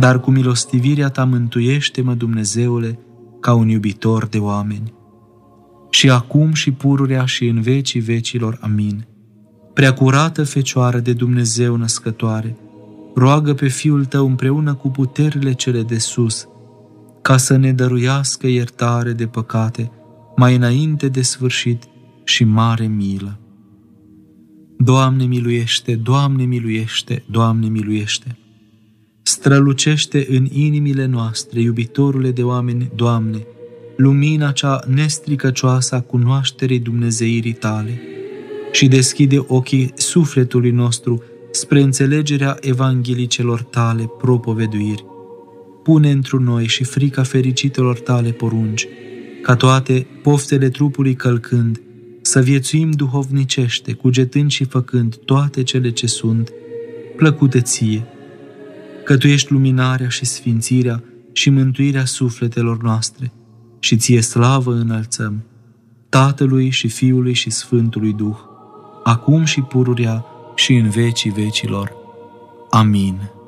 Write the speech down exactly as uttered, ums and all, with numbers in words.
dar cu milostivirea ta mântuiește-mă, Dumnezeule, ca un iubitor de oameni. Și acum și pururea și în vecii vecilor. Amin. Preacurată Fecioară de Dumnezeu născătoare, roagă pe Fiul tău împreună cu puterile cele de sus, ca să ne dăruiască iertare de păcate mai înainte de sfârșit și mare milă. Doamne miluiește, Doamne miluiește, Doamne miluiește! Strălucește în inimile noastre, iubitorule de oameni, Doamne, lumina cea nestricăcioasă a cunoașterii dumnezeirii tale și deschide ochii sufletului nostru spre înțelegerea evanghelicelor tale propoveduiri. Pune întru noi și frica fericitelor tale porunci, ca toate poftele trupului călcând, să viețuim duhovnicește, cugetând și făcând toate cele ce sunt plăcute ție, că tu ești luminarea și sfințirea și mântuirea sufletelor noastre, și ție slavă înălțăm, Tatălui și Fiului și Sfântului Duh, acum și pururea și în vecii vecilor. Amin.